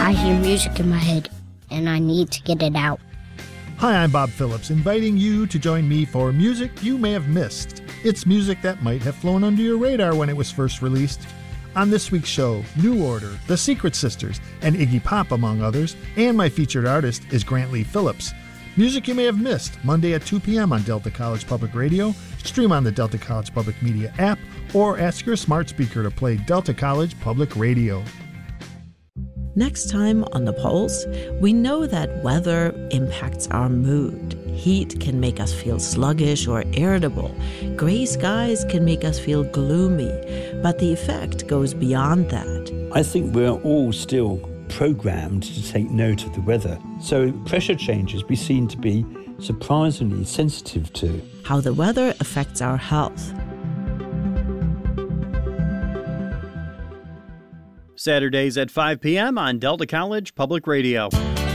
I hear music in my head, and I need to get it out. Hi, I'm Bob Phillips, inviting you to join me for Music You May Have Missed. It's music that might have flown under your radar when it was first released. On this week's show, New Order, The Secret Sisters, and Iggy Pop, among others, and my featured artist is Grant Lee Phillips. Music You May Have Missed, Monday at 2 p.m. on Delta College Public Radio, stream on the Delta College Public Media app, or ask your smart speaker to play Delta College Public Radio. Next time on The Pulse, we know that weather impacts our mood. Heat can make us feel sluggish or irritable. Gray skies can make us feel gloomy. But the effect goes beyond that. I think we're all still programmed to take note of the weather. So pressure changes we seem to be surprisingly sensitive to. How the weather affects our health. Saturdays at 5 p.m. on Delta College Public Radio.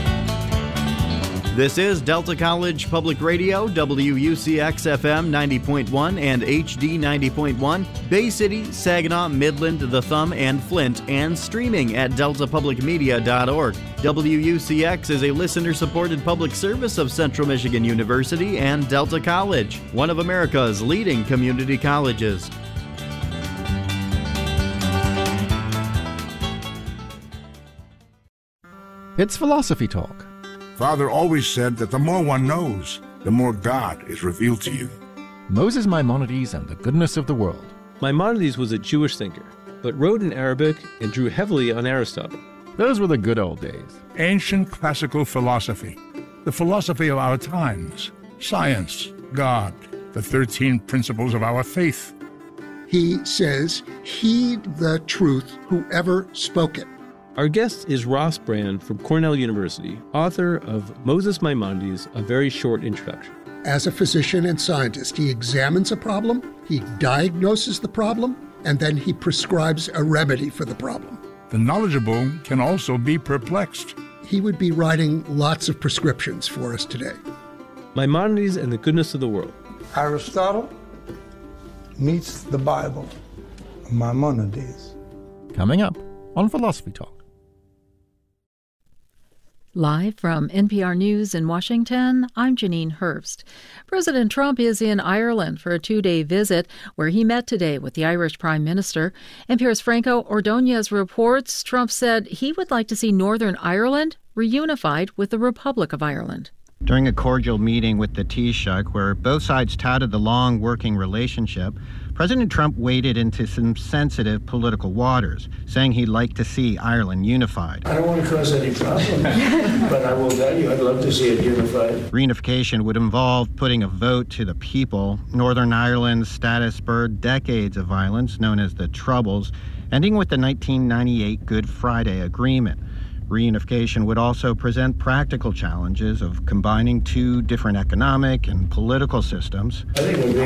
This is Delta College Public Radio, WUCX-FM 90.1 and HD 90.1, Bay City, Saginaw, Midland, The Thumb, and Flint, and streaming at deltapublicmedia.org. WUCX is a listener-supported public service of Central Michigan University and Delta College, one of America's leading community colleges. It's Philosophy Talk. Father always said that the more one knows, the more God is revealed to you. Moses Maimonides and the Goodness of the World. Maimonides was a Jewish thinker, but wrote in Arabic and drew heavily on Aristotle. Those were the good old days. Ancient classical philosophy, the philosophy of our times, science, God, the 13 principles of our faith. He says, heed the truth, whoever spoke it. Our guest is Ross Brand from Cornell University, author of Moses Maimonides, A Very Short Introduction. As a physician and scientist, he examines a problem, he diagnoses the problem, and then he prescribes a remedy for the problem. The knowledgeable can also be perplexed. He would be writing lots of prescriptions for us today. Maimonides and the Goodness of the World. Aristotle meets the Bible. Maimonides. Coming up on Philosophy Talk. Live from NPR News in Washington, I'm Janine Herbst. President Trump is in Ireland for a 2-day visit where he met today with the Irish Prime Minister. NPR's Franco Ordonez reports Trump said he would like to see Northern Ireland reunified with the Republic of Ireland. During a cordial meeting with the Taoiseach, where both sides touted the long working relationship, President Trump waded into some sensitive political waters, saying he'd like to see Ireland unified. I don't want to cause any problem, but I will tell you I'd love to see it unified. Reunification would involve putting a vote to the people. Northern Ireland's status spurred decades of violence, known as the Troubles, ending with the 1998 Good Friday Agreement. Reunification would also present practical challenges of combining two different economic and political systems. I think it would be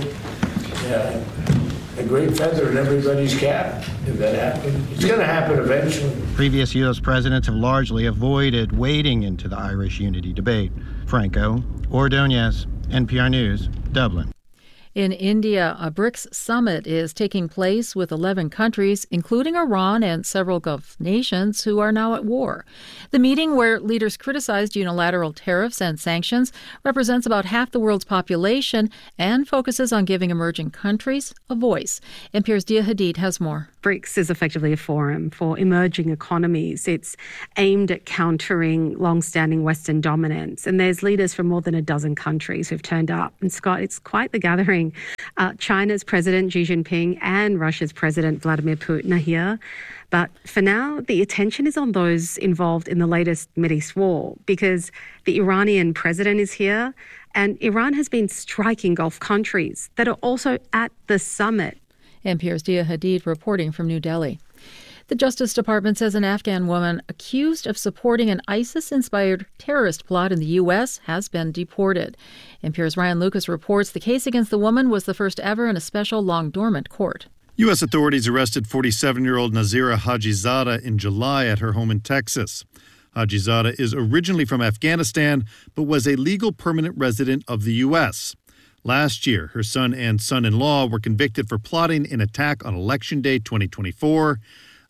a great feather in everybody's cap if that happened. It's going to happen eventually. Previous U.S. presidents have largely avoided wading into the Irish unity debate. Franco Ordonez, NPR News, Dublin. In India, a BRICS summit is taking place with 11 countries, including Iran and several Gulf nations who are now at war. The meeting, where leaders criticized unilateral tariffs and sanctions, represents about half the world's population and focuses on giving emerging countries a voice. NPR's Dia Hadid has more. BRICS is effectively a forum for emerging economies. It's aimed at countering long-standing Western dominance. And there's leaders from more than a dozen countries who've turned up. And Scott, it's quite the gathering. China's President Xi Jinping and Russia's President Vladimir Putin are here. But for now, the attention is on those involved in the latest Mideast war, because the Iranian president is here and Iran has been striking Gulf countries that are also at the summit. NPR's Dia Hadid reporting from New Delhi. The Justice Department says an Afghan woman accused of supporting an ISIS-inspired terrorist plot in the U.S. has been deported. NPR's Ryan Lucas reports the case against the woman was the first ever in a special long-dormant court. U.S. authorities arrested 47-year-old Nazira Hajizadeh in July at her home in Texas. Hajizadeh is originally from Afghanistan, but was a legal permanent resident of the U.S. Last year, her son and son-in-law were convicted for plotting an attack on Election Day 2024.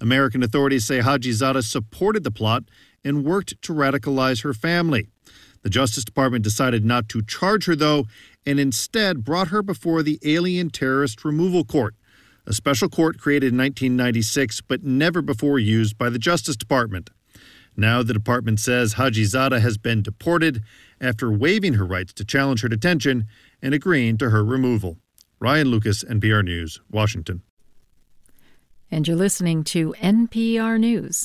American authorities say Hajizadeh supported the plot and worked to radicalize her family. The Justice Department decided not to charge her, though, and instead brought her before the Alien Terrorist Removal Court, a special court created in 1996 but never before used by the Justice Department. Now the department says Hajizadeh has been deported after waiving her rights to challenge her detention and agreeing to her removal. Ryan Lucas, NPR News, Washington. And you're listening to NPR News.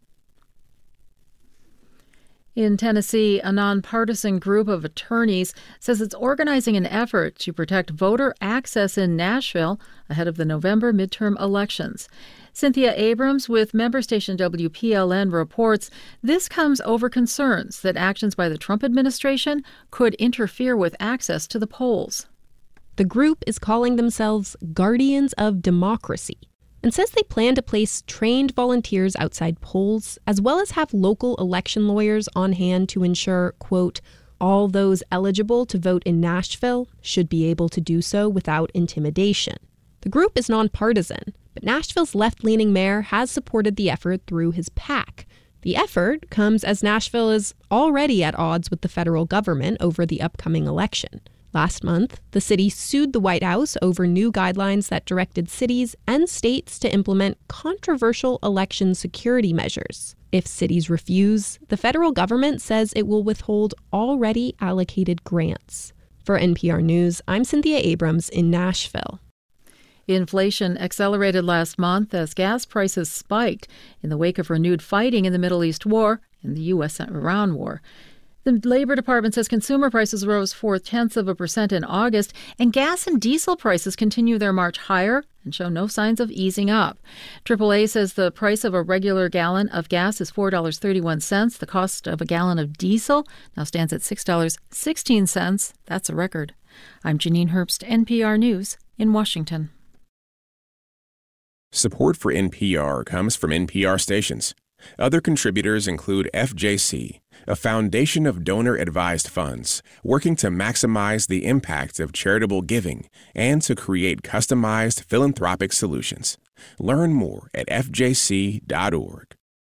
In Tennessee, a nonpartisan group of attorneys says it's organizing an effort to protect voter access in Nashville ahead of the November midterm elections. Cynthia Abrams with member station WPLN reports this comes over concerns that actions by the Trump administration could interfere with access to the polls. The group is calling themselves Guardians of Democracy and says they plan to place trained volunteers outside polls, as well as have local election lawyers on hand to ensure, quote, all those eligible to vote in Nashville should be able to do so without intimidation. The group is nonpartisan, but Nashville's left-leaning mayor has supported the effort through his PAC. The effort comes as Nashville is already at odds with the federal government over the upcoming election. Last month, the city sued the White House over new guidelines that directed cities and states to implement controversial election security measures. If cities refuse, the federal government says it will withhold already allocated grants. For NPR News, I'm Cynthia Abrams in Nashville. Inflation accelerated last month as gas prices spiked in the wake of renewed fighting in the Middle East war and the U.S.-Iran war. The Labor Department says consumer prices rose 0.4% in August, and gas and diesel prices continue their march higher and show no signs of easing up. AAA says the price of a regular gallon of gas is $4.31. The cost of a gallon of diesel now stands at $6.16. That's a record. I'm Janine Herbst, NPR News in Washington. Support for NPR comes from NPR stations. Other contributors include FJC, a foundation of donor-advised funds working to maximize the impact of charitable giving and to create customized philanthropic solutions. Learn more at fjc.org.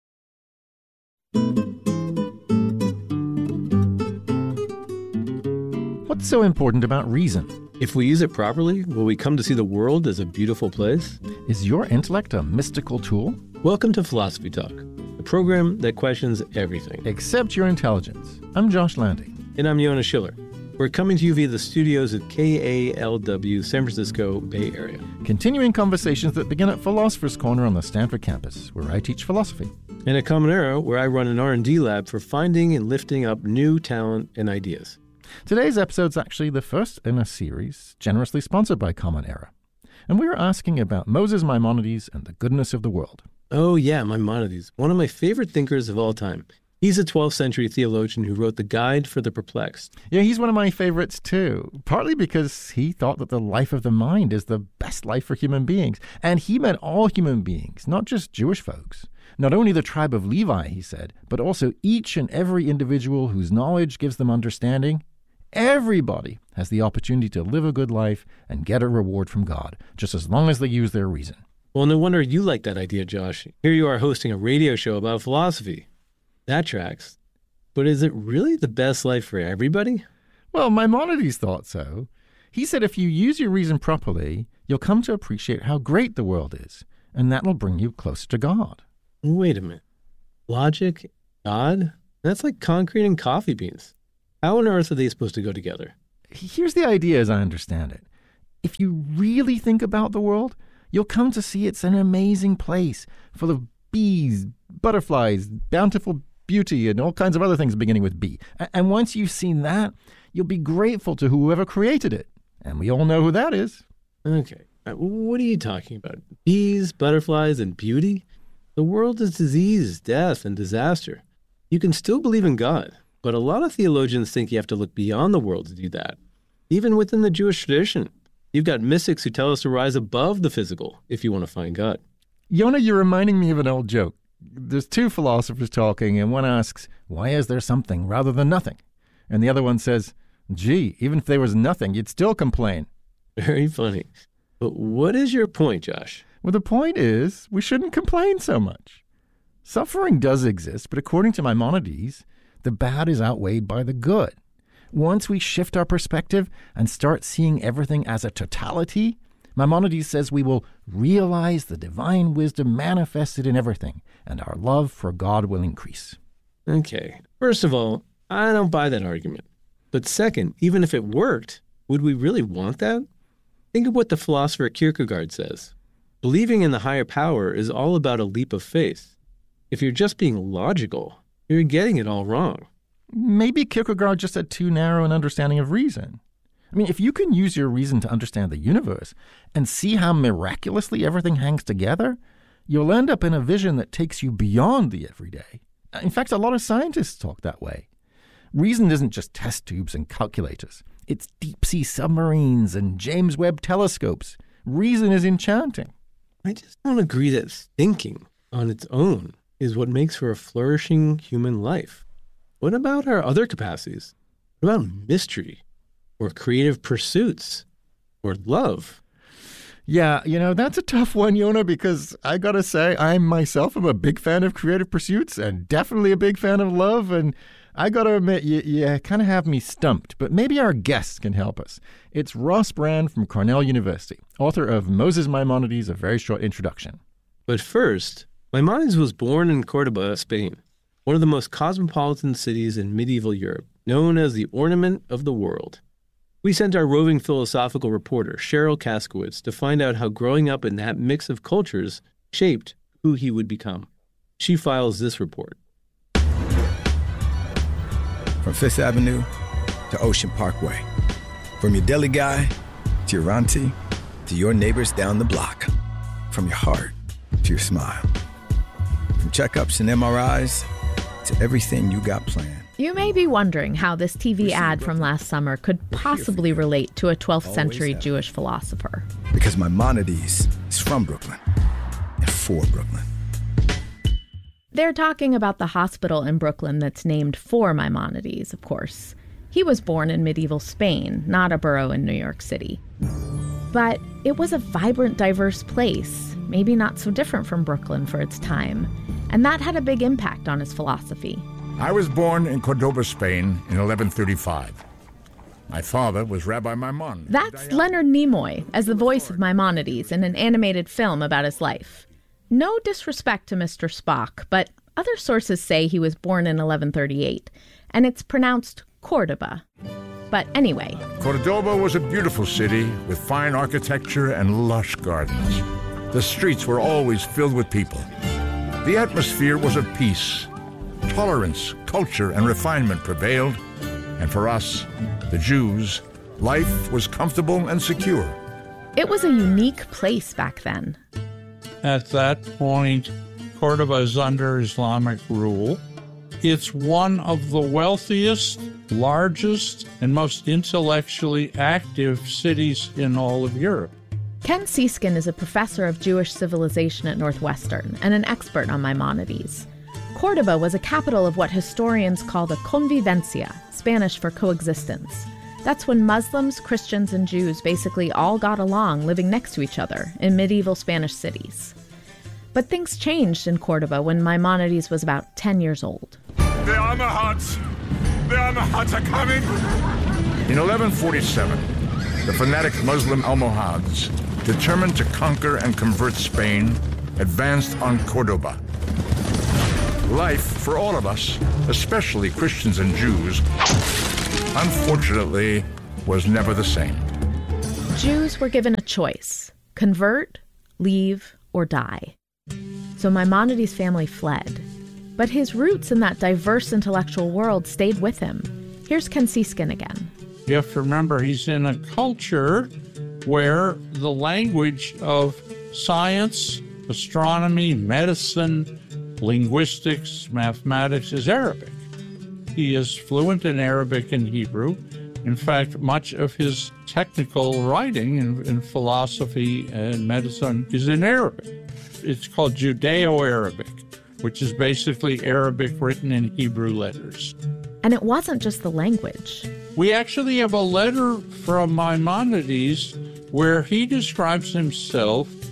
What's so important about reason? If we use it properly, will we come to see the world as a beautiful place? Is your intellect a mystical tool? Welcome to Philosophy Talk, a program that questions everything. Except your intelligence. I'm Josh Landy. And I'm Yonah Schiller. We're coming to you via the studios at KALW, San Francisco Bay Area. Continuing conversations that begin at Philosopher's Corner on the Stanford campus, where I teach philosophy. And at Common Era, where I run an R&D lab for finding and lifting up new talent and ideas. Today's episode's actually the first in a series generously sponsored by Common Era. And we're asking about Moses Maimonides and the goodness of the world. Oh, yeah, Maimonides, one of my favorite thinkers of all time. He's a 12th century theologian who wrote the Guide for the Perplexed. Yeah, he's one of my favorites, too, partly because he thought that the life of the mind is the best life for human beings. And he meant all human beings, not just Jewish folks. Not only the tribe of Levi, he said, but also each and every individual whose knowledge gives them understanding. Everybody has the opportunity to live a good life and get a reward from God, just as long as they use their reason. Well, no wonder you like that idea, Josh. Here you are hosting a radio show about philosophy. That tracks. But is it really the best life for everybody? Well, Maimonides thought so. He said if you use your reason properly, you'll come to appreciate how great the world is, and that'll bring you closer to God. Wait a minute. Logic, God? That's like concrete and coffee beans. How on earth are they supposed to go together? Here's the idea as I understand it. If you really think about the world, you'll come to see it's an amazing place, full of bees, butterflies, bountiful beauty, and all kinds of other things beginning with B. And once you've seen that, you'll be grateful to whoever created it. And we all know who that is. Okay. What are you talking about? Bees, butterflies, and beauty? The world is disease, death, and disaster. You can still believe in God, but a lot of theologians think you have to look beyond the world to do that. Even within the Jewish tradition, you've got mystics who tell us to rise above the physical if you want to find God. Yonah, you're reminding me of an old joke. There's two philosophers talking, and one asks, why is there something rather than nothing? And the other one says, gee, even if there was nothing, you'd still complain. Very funny. But what is your point, Josh? Well, the point is, we shouldn't complain so much. Suffering does exist, but according to Maimonides, the bad is outweighed by the good. Once we shift our perspective and start seeing everything as a totality, Maimonides says we will realize the divine wisdom manifested in everything, and our love for God will increase. Okay. First of all, I don't buy that argument. But second, even if it worked, would we really want that? Think of what the philosopher Kierkegaard says. Believing in the higher power is all about a leap of faith. If you're just being logical, you're getting it all wrong. Maybe Kierkegaard just had too narrow an understanding of reason. I mean, if you can use your reason to understand the universe and see how miraculously everything hangs together, you'll end up in a vision that takes you beyond the everyday. In fact, a lot of scientists talk that way. Reason isn't just test tubes and calculators. It's deep-sea submarines and James Webb telescopes. Reason is enchanting. I just don't agree that thinking on its own is what makes for a flourishing human life. What about our other capacities? What about mystery or creative pursuits or love? Yeah, that's a tough one, Yonah, because I gotta say, I myself am a big fan of creative pursuits and definitely a big fan of love, and I gotta admit, you kind of have me stumped, but maybe our guest can help us. It's Ross Brand from Cornell University, author of Moses Maimonides, A Very Short Introduction. But first, Maimonides was born in Cordoba, Spain, one of the most cosmopolitan cities in medieval Europe, known as the ornament of the world. We sent our roving philosophical reporter, Cheryl Kaskowitz, to find out how growing up in that mix of cultures shaped who he would become. She files this report. From Fifth Avenue to Ocean Parkway. From your deli guy to your auntie to your neighbors down the block. From your heart to your smile. From checkups and MRIs to everything you got planned. You may be wondering how this TV ad from last summer could possibly relate to a 12th century Jewish philosopher. Because Maimonides is from Brooklyn and for Brooklyn. They're talking about the hospital in Brooklyn that's named for Maimonides, of course. He was born in medieval Spain, not a borough in New York City. But it was a vibrant, diverse place, maybe not so different from Brooklyn for its time. And that had a big impact on his philosophy. I was born in Cordoba, Spain in 1135. My father was Rabbi Maimon. That's Leonard Nimoy as the voice of Maimonides in an animated film about his life. No disrespect to Mr. Spock, but other sources say he was born in 1138, and it's pronounced Cordoba. But anyway. Cordoba was a beautiful city with fine architecture and lush gardens. The streets were always filled with people. The atmosphere was of peace. Tolerance, culture, and refinement prevailed. And for us, the Jews, life was comfortable and secure. It was a unique place back then. At that point, Cordoba is under Islamic rule. It's one of the wealthiest, largest, and most intellectually active cities in all of Europe. Ken Seeskin is a professor of Jewish civilization at Northwestern and an expert on Maimonides. Cordoba was a capital of what historians call the convivencia, Spanish for coexistence. That's when Muslims, Christians, and Jews basically all got along living next to each other in medieval Spanish cities. But things changed in Cordoba when Maimonides was about 10 years old. The Almohads! The Almohads are coming! In 1147, the fanatic Muslim Almohads, determined to conquer and convert Spain, advanced on Cordoba. Life for all of us, especially Christians and Jews, unfortunately, was never the same. Jews were given a choice: convert, leave, or die. So Maimonides' family fled. But his roots in that diverse intellectual world stayed with him. Here's Ken Seeskin again. You have to remember he's in a culture where the language of science, astronomy, medicine, linguistics, mathematics is Arabic. He is fluent in Arabic and Hebrew. In fact, much of his technical writing in philosophy and medicine is in Arabic. It's called Judeo-Arabic, which is basically Arabic written in Hebrew letters. And it wasn't just the language. We actually have a letter from Maimonides where he describes himself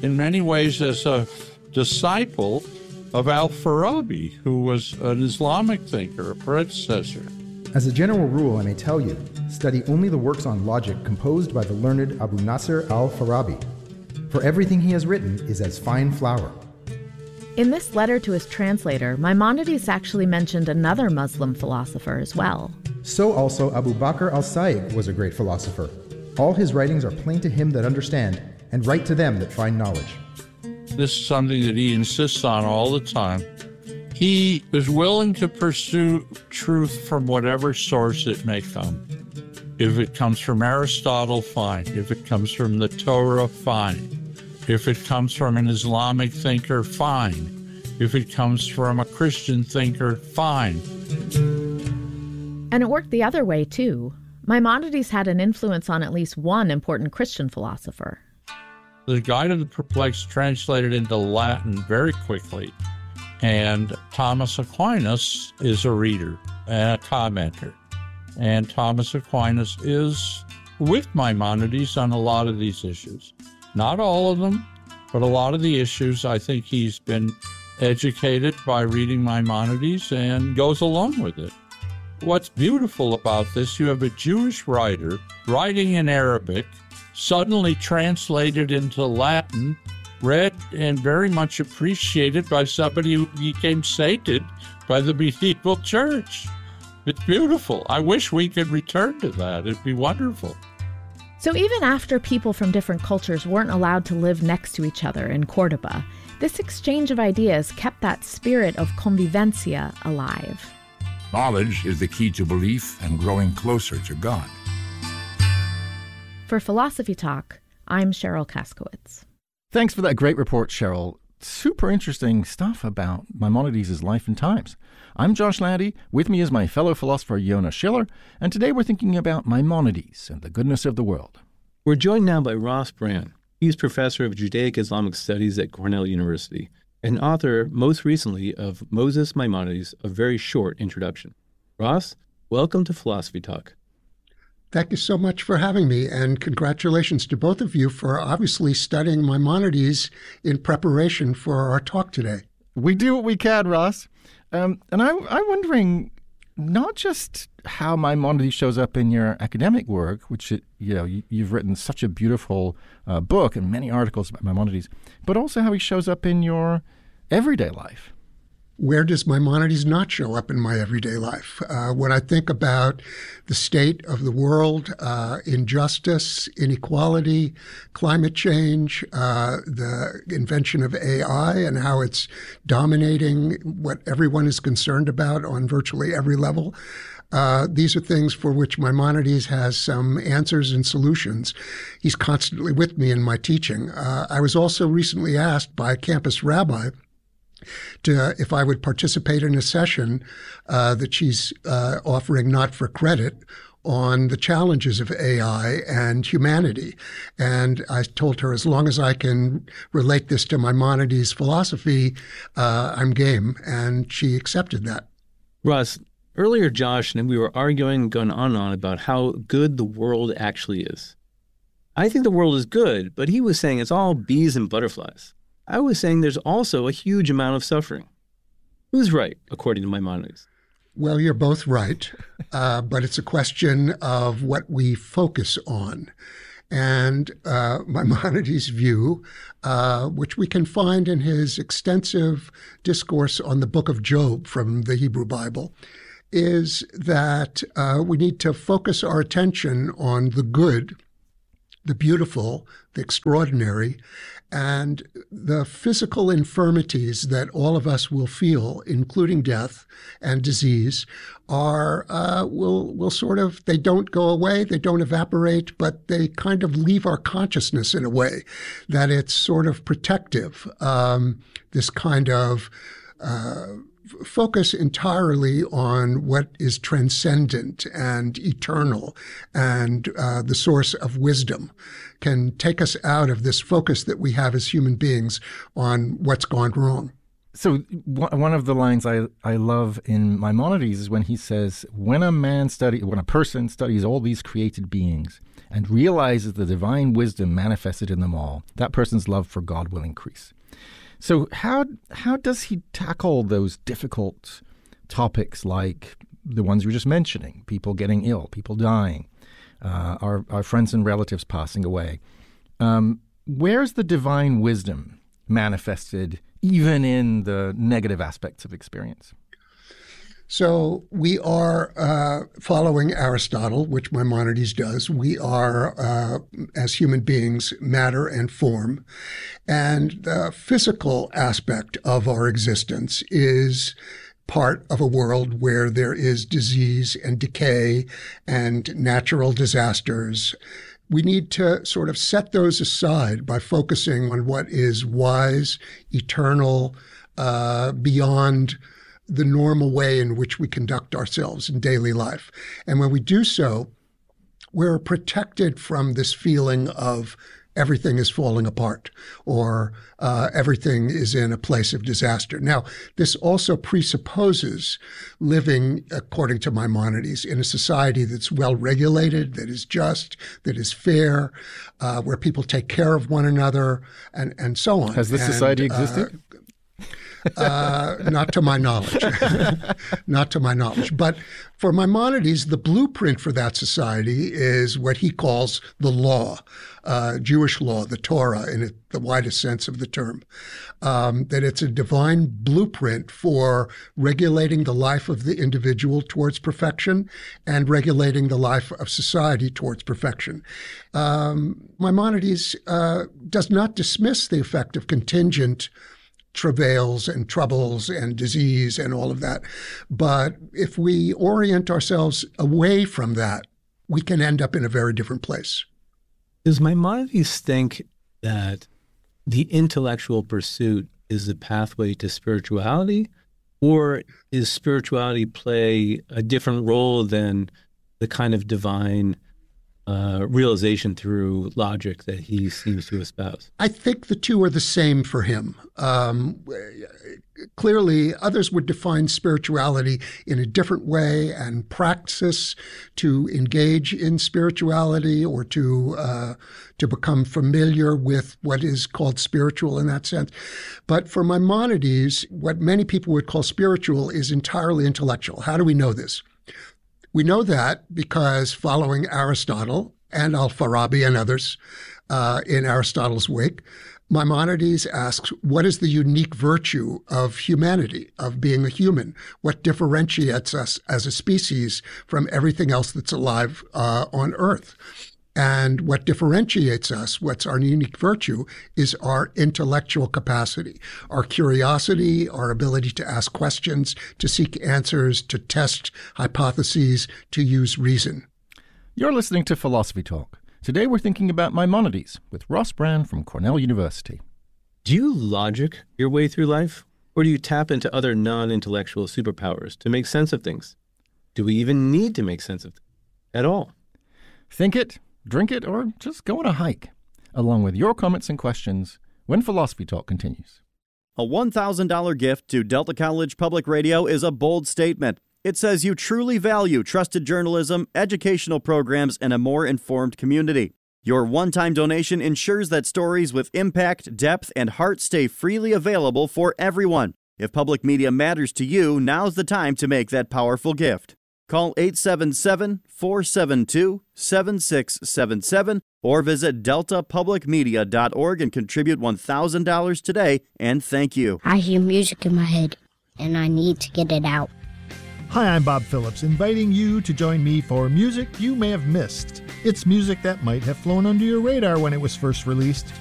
in many ways as a disciple of Al-Farabi, who was an Islamic thinker, a predecessor. As a general rule, I may tell you, study only the works on logic composed by the learned Abu Nasr al-Farabi, for everything he has written is as fine flour. In this letter to his translator, Maimonides actually mentioned another Muslim philosopher as well. So also Abu Bakr al-Sa'id was a great philosopher. All his writings are plain to him that understand, and right to them that find knowledge. This is something that he insists on all the time. He is willing to pursue truth from whatever source it may come. If it comes from Aristotle, fine. If it comes from the Torah, fine. If it comes from an Islamic thinker, fine. If it comes from a Christian thinker, fine. And it worked the other way, too. Maimonides had an influence on at least one important Christian philosopher. The Guide of the Perplexed translated into Latin very quickly, and Thomas Aquinas is a reader and a commenter. And Thomas Aquinas is with Maimonides on a lot of these issues. Not all of them, but a lot of the issues. I think he's been educated by reading Maimonides and goes along with it. What's beautiful about this, you have a Jewish writer writing in Arabic, suddenly translated into Latin, read and very much appreciated by somebody who became sainted by the medieval church. It's beautiful. I wish we could return to that. It'd be wonderful. So even after people from different cultures weren't allowed to live next to each other in Cordoba, this exchange of ideas kept that spirit of convivencia alive. Knowledge is the key to belief and growing closer to God. For Philosophy Talk, I'm Cheryl Kaskowitz. Thanks for that great report, Cheryl. Super interesting stuff about Maimonides' life and times. I'm Josh Landy. With me is my fellow philosopher, Yonah Schiller, and today we're thinking about Maimonides and the goodness of the world. We're joined now by Ross Brand. He's professor of Judaic Islamic Studies at Cornell University, and author, most recently, of Moses Maimonides, A Very Short Introduction. Ross, welcome to Philosophy Talk. Thank you so much for having me, and congratulations to both of you for obviously studying Maimonides in preparation for our talk today. We do what we can, Ross. And I'm wondering not just how Maimonides shows up in your academic work, which you've written such a beautiful book and many articles about Maimonides, but also how he shows up in your everyday life. Where does Maimonides not show up in my everyday life? When I think about the state of the world, injustice, inequality, climate change, the invention of AI and how it's dominating what everyone is concerned about on virtually every level, these are things for which Maimonides has some answers and solutions. He's constantly with me in my teaching. I was also recently asked by a campus rabbi if I would participate in a session that she's offering not for credit on the challenges of AI and humanity. And I told her, as long as I can relate this to Maimonides' philosophy, I'm game. And she accepted that. Russ, earlier Josh and we were arguing, going on and on about how good the world actually is. I think the world is good, but he was saying it's all bees and butterflies. I was saying there's also a huge amount of suffering. Who's right, according to Maimonides? Well, you're both right, but it's a question of what we focus on. And Maimonides' view, which we can find in his extensive discourse on the book of Job from the Hebrew Bible, is that we need to focus our attention on the good, the beautiful, the extraordinary, and the physical infirmities that all of us will feel, including death and disease, are will sort of, they don't go away, they don't evaporate, but they kind of leave our consciousness in a way that it's sort of protective. This kind of focus entirely on what is transcendent and eternal and the source of wisdom can take us out of this focus that we have as human beings on what's gone wrong. So one of the lines I love in Maimonides is when he says, when a person studies all these created beings and realizes the divine wisdom manifested in them all, that person's love for God will increase. So how does he tackle those difficult topics like the ones you were just mentioning, people getting ill, people dying, our friends and relatives passing away? Where's the divine wisdom manifested even in the negative aspects of experience? So we are following Aristotle, which Maimonides does. We are, as human beings, matter and form. And the physical aspect of our existence is part of a world where there is disease and decay and natural disasters. We need to sort of set those aside by focusing on what is wise, eternal, beyond the normal way in which we conduct ourselves in daily life. And when we do so, we're protected from this feeling of everything is falling apart or everything is in a place of disaster. Now, this also presupposes living, according to Maimonides, in a society that's well-regulated, that is just, that is fair, where people take care of one another, and so on. Has this society existed? Not to my knowledge. Not to my knowledge. But for Maimonides, the blueprint for that society is what he calls the law, Jewish law, the Torah, in the widest sense of the term. That it's a divine blueprint for regulating the life of the individual towards perfection and regulating the life of society towards perfection. Maimonides does not dismiss the effect of contingent travails and troubles and disease and all of that. But if we orient ourselves away from that, we can end up in a very different place. Does Maimonides think that the intellectual pursuit is the pathway to spirituality, or is spirituality play a different role than the kind of divine realization through logic that he seems to espouse? I think the two are the same for him. Clearly, others would define spirituality in a different way and practice to engage in spirituality or to become familiar with what is called spiritual in that sense. But for Maimonides, what many people would call spiritual is entirely intellectual. How do we know this? We know that because following Aristotle and Al-Farabi and others in Aristotle's wake, Maimonides asks, what is the unique virtue of humanity, of being a human? What differentiates us as a species from everything else that's alive on Earth? And what differentiates us, what's our unique virtue, is our intellectual capacity, our curiosity, our ability to ask questions, to seek answers, to test hypotheses, to use reason. You're listening to Philosophy Talk. Today we're thinking about Maimonides with Ross Brand from Cornell University. Do you logic your way through life? Or do you tap into other non-intellectual superpowers to make sense of things? Do we even need to make sense of things at all? Think it, drink it, or just go on a hike, along with your comments and questions when Philosophy Talk continues. A $1,000 gift to Delta College Public Radio is a bold statement. It says you truly value trusted journalism, educational programs, and a more informed community. Your one-time donation ensures that stories with impact, depth, and heart stay freely available for everyone. If public media matters to you, now's the time to make that powerful gift. Call 877-472-7677 or visit deltapublicmedia.org and contribute $1,000 today, and thank you. I hear music in my head, and I need to get it out. Hi, I'm Bob Phillips, inviting you to join me for music you may have missed. It's music that might have flown under your radar when it was first released,